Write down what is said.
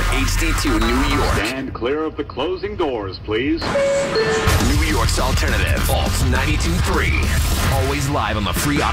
HD2 New York. Stand clear of the closing doors, please. New York's alternative. Alt 92.3. Always live on the free